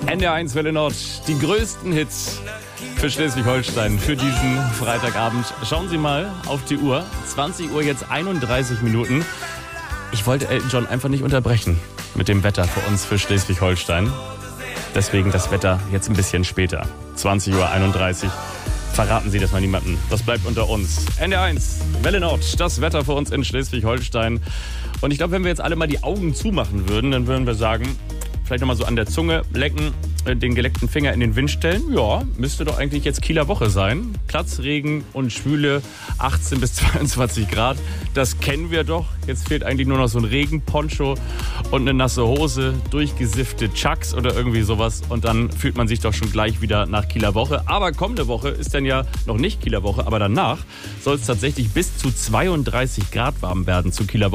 NDR1 Welle Nord, die größten Hits für Schleswig-Holstein für diesen Freitagabend. Schauen Sie mal auf die Uhr, 20 Uhr jetzt 31 Minuten. Ich wollte Elton John einfach nicht unterbrechen mit dem Wetter für uns für Schleswig-Holstein. Deswegen das Wetter jetzt ein bisschen später, 20 Uhr 31. Verraten Sie das mal niemandem. Das bleibt unter uns. NDR1, Welle Nord, das Wetter für uns in Schleswig-Holstein. Und ich glaube, wenn wir jetzt alle mal die Augen zumachen würden, dann würden wir sagen, vielleicht nochmal so an der Zunge lecken, den geleckten Finger in den Wind stellen. Ja, müsste doch eigentlich jetzt Kieler Woche sein. Platzregen und schwüle 18 bis 22 Grad. Das kennen wir doch. Jetzt fehlt eigentlich nur noch so ein Regenponcho und eine nasse Hose, durchgesiffte Chucks oder irgendwie sowas. Und dann fühlt man sich doch schon gleich wieder nach Kieler Woche. Aber kommende Woche ist dann ja noch nicht Kieler Woche, aber danach soll es tatsächlich bis zu 32 Grad warm werden zu Kieler Woche.